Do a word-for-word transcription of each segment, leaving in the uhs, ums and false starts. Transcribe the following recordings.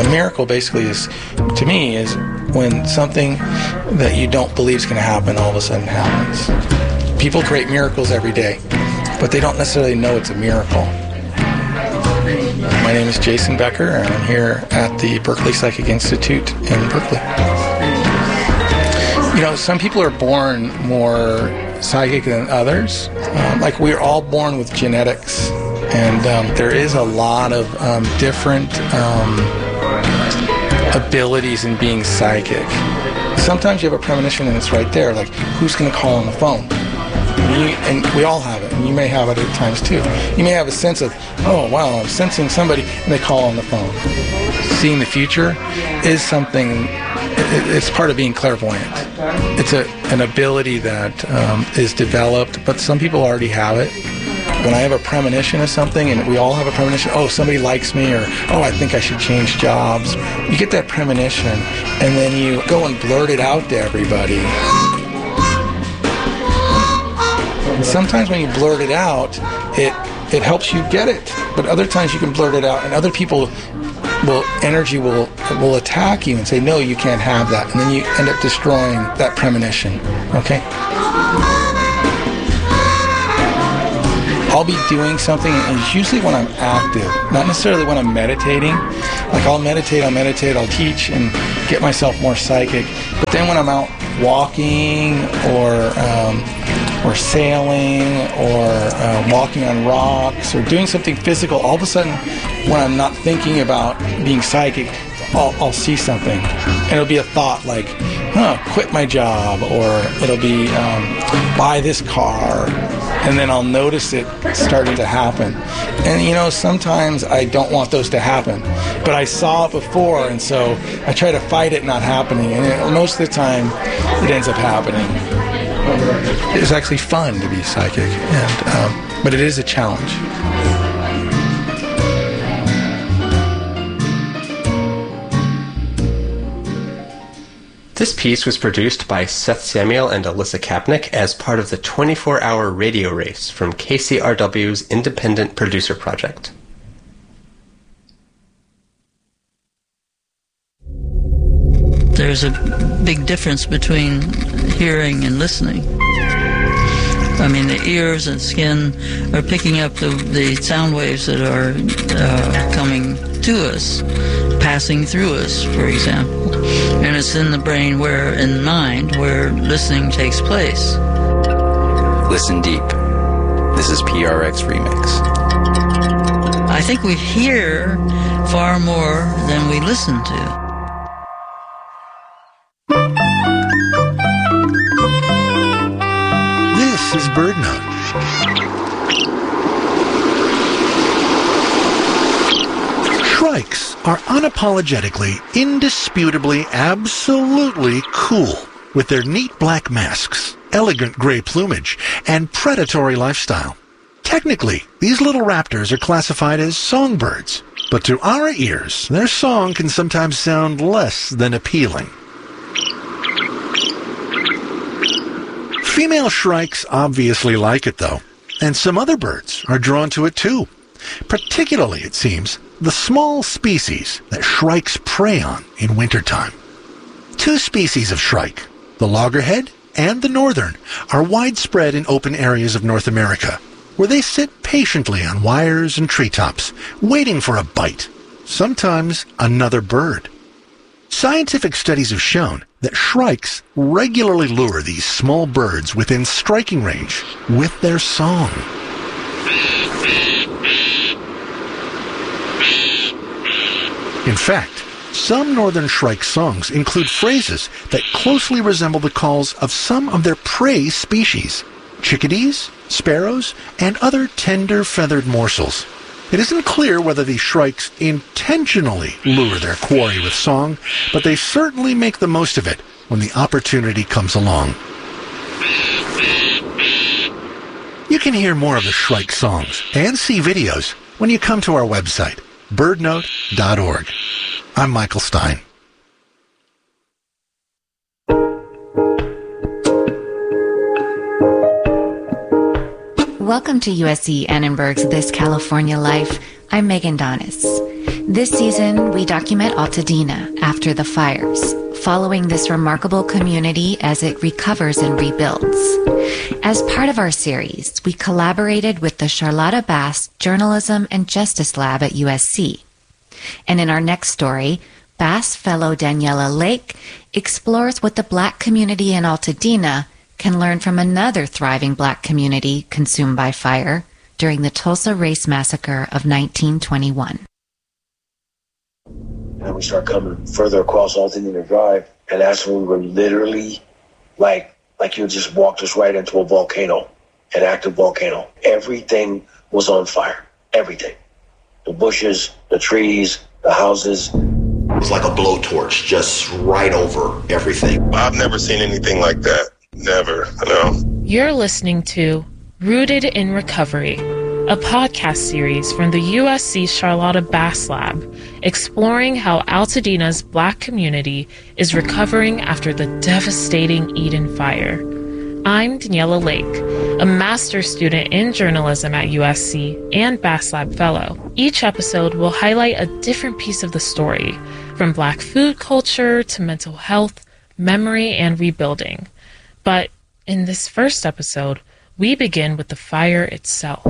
A miracle basically is, to me, is when something that you don't believe is going to happen all of a sudden happens. People create miracles every day, but they don't necessarily know it's a miracle. My name is Jason Becker, and I'm here at the Berkeley Psychic Institute in Berkeley. You know, some people are born more psychic than others. Um, like, we're all born with genetics, and um, there is a lot of um, different um, abilities in being psychic. Sometimes you have a premonition and it's right there, like, who's going to call on the phone? You, and we all have it, and you may have it at times too. You may have a sense of, oh wow, I'm sensing somebody, and they call on the phone. Seeing the future is something, it, it's part of being clairvoyant. It's a, an ability that um, is developed, but some people already have it. When I have a premonition of something, and we all have a premonition, oh, somebody likes me, or oh, I think I should change jobs. You get that premonition, and then you go and blurt it out to everybody. Sometimes when you blurt it out, it it helps you get it. But other times you can blurt it out, and other people will energy will will attack you and say, no, you can't have that, and then you end up destroying that premonition. Okay. I'll be doing something, and it's usually when I'm active, not necessarily when I'm meditating. Like, I'll meditate, I'll meditate, I'll teach and get myself more psychic. But then when I'm out walking or um, or sailing or uh, walking on rocks or doing something physical, all of a sudden, when I'm not thinking about being psychic, I'll, I'll see something. And it'll be a thought like, huh, quit my job, or it'll be um, buy this car. And then I'll notice it starting to happen. And, you know, sometimes I don't want those to happen. But I saw it before, and so I try to fight it not happening. And it, most of the time, it ends up happening. It's actually fun to be psychic, and um, but it is a challenge. This piece was produced by Seth Samuel and Alyssa Kapnick as part of the twenty-four hour radio race from K C R W's Independent Producer Project. There's a big difference between hearing and listening. I mean, the ears and skin are picking up the, the sound waves that are uh, coming to us, passing through us, for example. And it's in the brain where, in mind, where listening takes place. Listen deep. This is P R X Remix. I think we hear far more than we listen to. This is BirdNote. Shrikes are unapologetically, indisputably, absolutely cool with their neat black masks, elegant gray plumage, and predatory lifestyle. Technically, these little raptors are classified as songbirds, but to our ears, their song can sometimes sound less than appealing. Female shrikes obviously like it, though, and some other birds are drawn to it too. Particularly, it seems, the small species that shrikes prey on in wintertime. Two species of shrike, the loggerhead and the northern, are widespread in open areas of North America, where they sit patiently on wires and treetops, waiting for a bite, sometimes another bird. Scientific studies have shown that shrikes regularly lure these small birds within striking range with their song. In fact, some northern shrike songs include phrases that closely resemble the calls of some of their prey species, chickadees, sparrows, and other tender feathered morsels. It isn't clear whether these shrikes intentionally lure their quarry with song, but they certainly make the most of it when the opportunity comes along. You can hear more of the shrike songs and see videos when you come to our website, bird note dot org. I'm Michael Stein. Welcome to U S C Annenberg's This California Life. I'm Megan Donis. This season, we document Altadena after the fires, following this remarkable community as it recovers and rebuilds. As part of our series, we collaborated with the Charlotta Bass Journalism and Justice Lab at U S C. And in our next story, Bass fellow Daniela Lake explores what the Black community in Altadena can learn from another thriving Black community consumed by fire during the Tulsa Race Massacre of nineteen twenty-one. And we start coming further across Altadena Drive, and that's when we were literally like, like you just walked us right into a volcano, an active volcano. Everything was on fire. Everything. The bushes, the trees, the houses. It was like a blowtorch, just right over everything. I've never seen anything like that. Never, no. You're listening to Rooted in Recovery, a podcast series from the U S C Charlotta Bass Lab, exploring how Altadena's Black community is recovering after the devastating Eden Fire. I'm Daniela Lake, a master's student in journalism at U S C and Bass Lab fellow. Each episode will highlight a different piece of the story, from Black food culture to mental health, memory, and rebuilding. But in this first episode, we begin with the fire itself.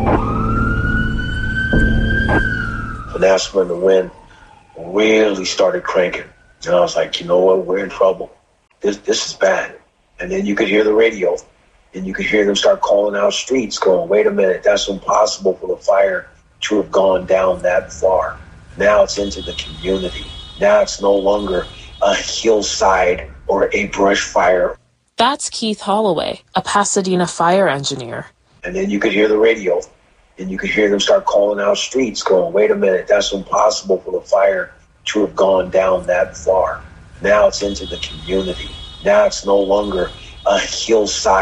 And that's when the wind really started cranking. And I was like, you know what, we're in trouble. This this is bad. And then you could hear the radio, and you could hear them start calling out streets, going, wait a minute, that's impossible for the fire to have gone down that far. Now it's into the community. Now it's no longer a hillside or a brush fire. That's Keith Holloway, a Pasadena fire engineer. And then you could hear the radio, and you could hear them start calling out streets, going, wait a minute, that's impossible for the fire to have gone down that far. Now it's into the community. Now it's no longer a hillside.